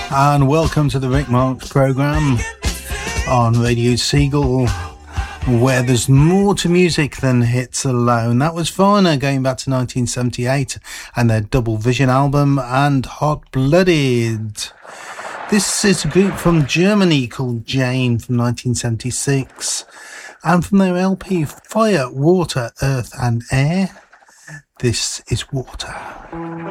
And welcome to the Rick Marks programme on Radio Seagull, where there's more to music than hits alone. That was Foreigner going back to 1978 and their Double Vision album, and Hot Blooded. This is a group from Germany called Jane from 1976, and from their LP Fire, Water, Earth and Air, this is Water.